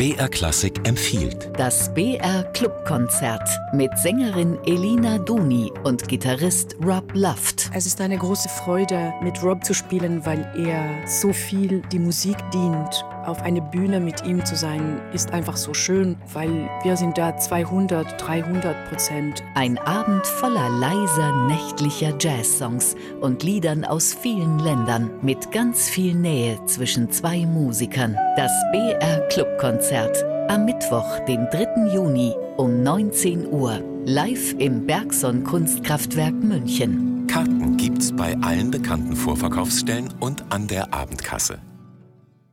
BR Klassik empfiehlt. Das BR Clubkonzert mit Sängerin Elina Duni und Gitarrist Rob Luft. Es ist eine große Freude, mit Rob zu spielen, weil er so viel die Musik dient. Auf einer Bühne mit ihm zu sein, ist einfach so schön, weil wir sind da 200-300%. Ein Abend voller leiser, nächtlicher Jazzsongs und Liedern aus vielen Ländern mit ganz viel Nähe zwischen zwei Musikern. Das BR Clubkonzert am Mittwoch, den 3. Juni um 19 Uhr. Live im Bergson Kunstkraftwerk München. Karten gibt's bei allen bekannten Vorverkaufsstellen und an der Abendkasse.